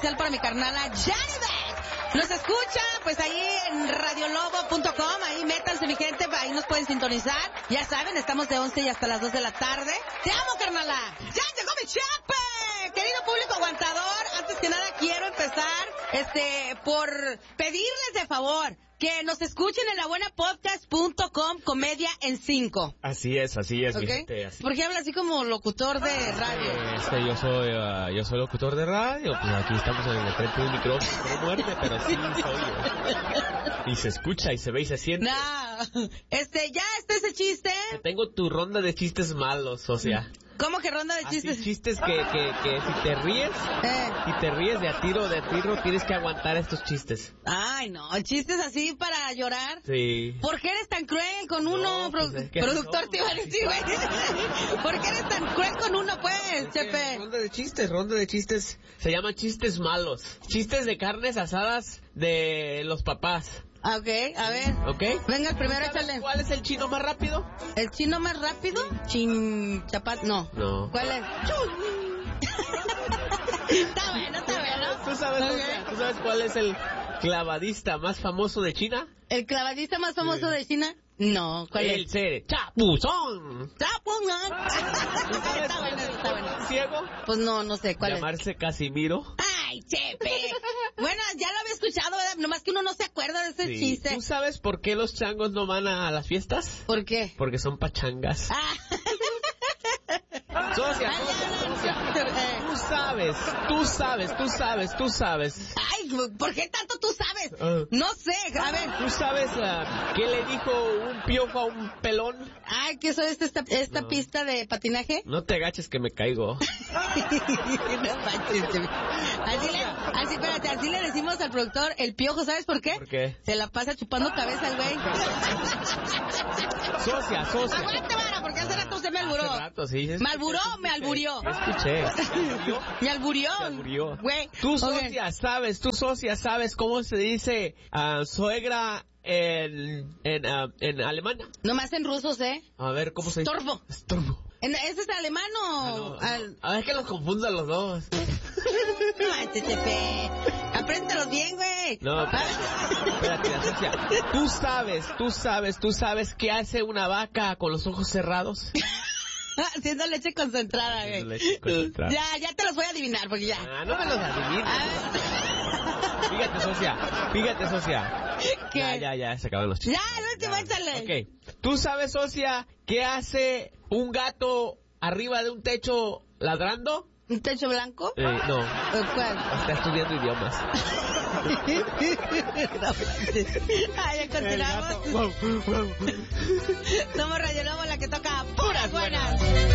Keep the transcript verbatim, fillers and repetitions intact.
especial para mi carnala Janibet. Nos escucha, pues ahí en radiolobo punto com, ahí métanse mi gente, ahí nos pueden sintonizar. Ya saben, estamos de once y hasta las dos de la tarde. ¡Te amo, carnala! ¡Ya llegó mi chape! Querido público aguantador, antes que nada quiero empezar este por pedirles de favor que nos escuchen en la buena podcast punto com, comedia en cinco. Así es, así es, ¿Okay? mi gente. Así. ¿Por qué habla así como locutor de radio? Eh, este, yo soy uh, yo soy locutor de radio, pues aquí estamos en el frente de un micrófono, no muerde, pero sí soy yo. Y se escucha, y se ve, y se siente. No, este, ya está ese chiste. Que tengo tu ronda de chistes malos, o sea. ¿Cómo que ronda de chistes? Así, chistes que, que, que si te ríes, Eh. si te ríes de a tiro, de tiro, tienes que aguantar estos chistes. Ay, no, chistes así para llorar. Sí. ¿Por qué eres tan cruel con uno? No, Pro- pues es que productor no, te iba a decir, güey. ¿Por qué eres tan cruel con uno, pues, Chepe? Ronda de chistes, ronda de chistes. Se llama chistes malos. Chistes de carnes asadas de los papás. Ah, ok, a ver. ¿Ok? Venga, el primero ¿Sabes échale. cuál es el chino más rápido? ¿El chino más rápido? Chin... chapat... No. No. ¿Cuál es? Está bueno, está bueno. ¿Tú sabes, Ok. ¿Tú sabes cuál es el clavadista más famoso de China? ¿El clavadista más famoso de China? No, ¿cuál El es? ser Chapuzón. ¡Chapuzón! Está bueno, está bueno. ¿Ciego? Pues no, no sé, ¿cuál Llamarse Casimiro. es? ¡Ay, Chepe! Bueno, ya lo había escuchado, ¿verdad? Nomás que uno no se acuerda de ese Sí. chiste. ¿Tú sabes por qué los changos no van a las fiestas? ¿Por qué? Porque son pachangas. Ah. Socia, Ay, socia, ya, socia. eh. Tú sabes, tú sabes, tú sabes, tú sabes. Ay, ¿por qué tanto tú sabes? Ah. No sé, a ver. ¿Tú sabes uh, qué le dijo un piojo a un pelón? Ay, ¿qué es esta, esta, esta No. pista de patinaje? No te agaches que me caigo. No manches, Chepe. Así le, así, espérate, así le decimos al productor el piojo, ¿sabes por qué? ¿Por qué? Se la pasa chupando cabeza el güey. Socia, socia. Aguante, vara, porque hace rato se me alburó. Hace rato, sí. ¿Me alburó o me alburió? Escuché. ¿Me alburió? Me alburió. Güey. Tú, Ok. socia, sabes, tú, socia, sabes cómo se dice uh, suegra en, en, uh, en alemán. Nomás en rusos, ¿eh? A ver, ¿cómo se dice? Estorbo. Estorbo. ¿En- ¿Ese es alemán o...? Ah, no, al- A ver, que los confundo a los dos. No manches, Chepe. Apréndelos bien, güey. No, espérate, espérate, la socia. Tú sabes, tú sabes, tú sabes qué hace una vaca con los ojos cerrados. Haciendo leche concentrada, Haciendo güey. leche concentrada. Ya, ya te los voy a adivinar, porque ya. Ah, no me los adivines. A Fíjate, socia, fíjate, socia. ¿Qué? Ya, ya, ya, se acabaron los ver. chistes. Ya, el último, échale. Ok, ¿tú sabes, socia, qué hace un gato arriba de un techo ladrando? ¿Un techo blanco? Eh, no, ¿O ¿Cuál? está estudiando idiomas. Ay, ya continuamos. Somos Radio Lobo, la que toca puras buenas.